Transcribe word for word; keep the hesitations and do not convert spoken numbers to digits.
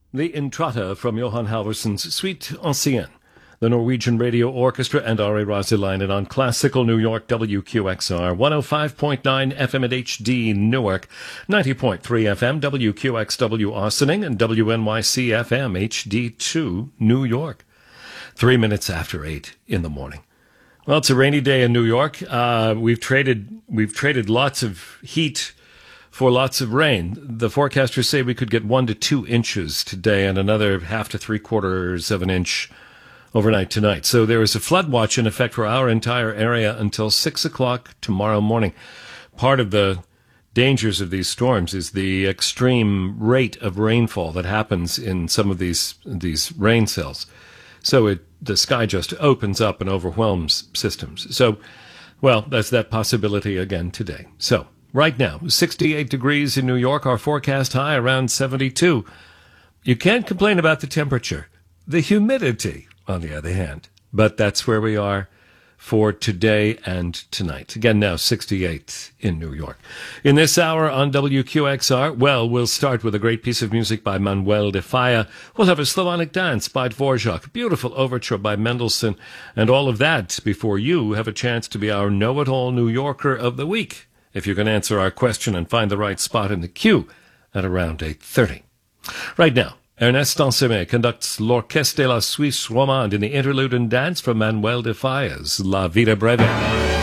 the Intrata from Johan Halvorson's Suite Ancienne, the Norwegian Radio Orchestra, and Ari Rasilainen on Classical New York, W Q X R, one oh five point nine F M at H D Newark, ninety point three F M, W Q X W Austining, and W N Y C F M H D two New York. Three minutes after eight in the morning. Well, it's a rainy day in New York. Uh, we've traded we've traded lots of heat for lots of rain. The forecasters say we could get one to two inches today and another half to three quarters of an inch overnight tonight. So there is a flood watch in effect for our entire area until six o'clock tomorrow morning. Part of the dangers of these storms is the extreme rate of rainfall that happens in some of these these rain cells. So it the sky just opens up and overwhelms systems. So, well, that's that possibility again today. So, right now, sixty-eight degrees in New York, our forecast high around seventy-two. You can't complain about the temperature. The humidity, on the other hand. But that's where we are for today and tonight. Again, now sixty-eight in New York. In this hour on W Q X R, well, we'll start with a great piece of music by Manuel de Falla. We'll have a Slavonic dance by Dvorak, beautiful overture by Mendelssohn, and all of that before you have a chance to be our know-it-all New Yorker of the week, if you can answer our question and find the right spot in the queue at around eight thirty. Right now, Ernest Ansemé conducts L'Orchestre de la Suisse Romande in the interlude and dance from Manuel de Falla's La Vida Breve.